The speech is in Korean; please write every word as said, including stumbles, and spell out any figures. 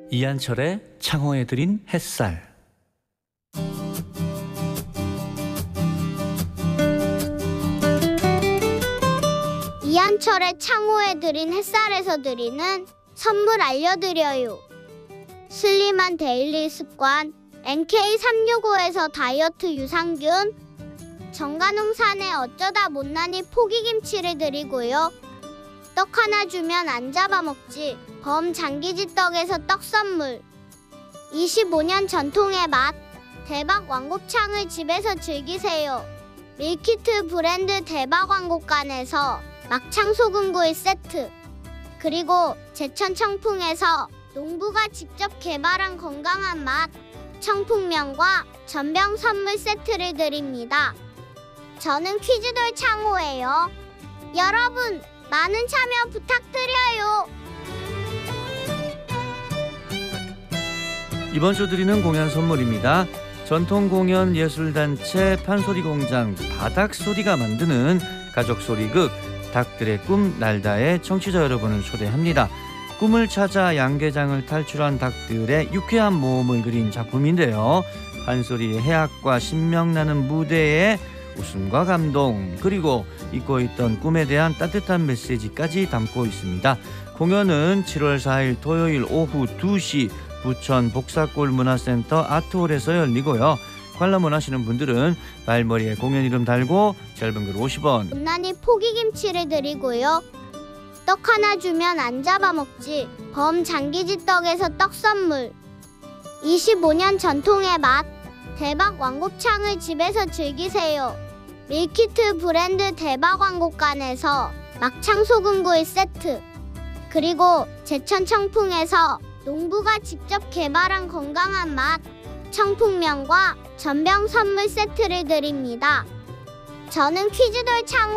이한철의 창호에 드린 햇살. 이한철의 창호에 드린 햇살에서 드리는 선물 알려드려요. 슬림한 데일리 습관 엠케이 삼육오에서 다이어트 유산균, 정관홍산의 어쩌다 못난이 포기김치를 드리고요. 떡 하나 주면 안 잡아먹지 범장기지 떡에서 떡 선물, 이십오 년 전통의 맛 대박 왕곱창을 집에서 즐기세요. 밀키트 브랜드 대박 왕곱간에서 막창 소금구이 세트, 그리고 제천 청풍에서 농부가 직접 개발한 건강한 맛 청풍면과 전병 선물 세트를 드립니다. 저는 퀴즈돌 창호예요. 여러분 많은 참여 부탁드려요. 이번 주 드리는 공연 선물입니다. 전통공연예술단체 판소리공장 바닥소리가 만드는 가족소리극 닭들의 꿈 날다의 청취자 여러분을 초대합니다. 꿈을 찾아 양계장을 탈출한 닭들의 유쾌한 모험을 그린 작품인데요. 판소리의 해악과 신명나는 무대에 웃음과 감동, 그리고 잊고 있던 꿈에 대한 따뜻한 메시지까지 담고 있습니다. 공연은 칠월 사일 토요일 오후 두 시 부천 복사골 문화센터 아트홀에서 열리고요. 관람 원하시는 분들은 말머리에 공연 이름 달고 짧은 글 오십 원, 못난이 포기김치를 드리고요. 떡 하나 주면 안 잡아먹지 범장기지 떡에서 떡 선물, 이십오 년 전통의 맛 대박 왕곱창을 집에서 즐기세요. 밀키트 브랜드 대박 왕곱간에서 막창 소금구이 세트, 그리고 제천 청풍에서 농부가 직접 개발한 건강한 맛 청풍면과 전병 선물 세트를 드립니다. 저는 퀴즈돌 창호